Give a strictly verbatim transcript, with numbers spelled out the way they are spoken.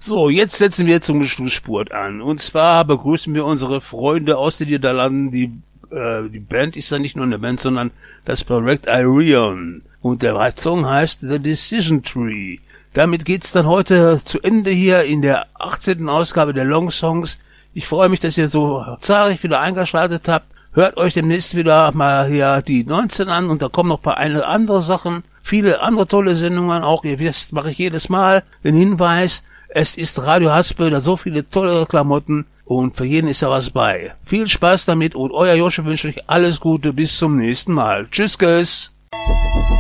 So, jetzt setzen wir zum Schlussspurt an. Und zwar begrüßen wir unsere Freunde aus den Niederlanden. Die, äh, die Band ist ja nicht nur eine Band, sondern das Projekt Irion. Und der Song heißt The Decision Tree. Damit geht's dann heute zu Ende hier in der achtzehnten Ausgabe der Long Songs. Ich freue mich, dass ihr so zahlreich wieder eingeschaltet habt. Hört euch demnächst wieder mal hier die neunzehn an und da kommen noch ein paar eine andere Sachen. Viele andere tolle Sendungen auch. Ihr wisst, mache ich jedes Mal den Hinweis. Es ist Radio Haspel, da so viele tolle Klamotten und für jeden ist ja was bei. Viel Spaß damit und euer Josche wünscht euch alles Gute. Bis zum nächsten Mal. Tschüss, Guys.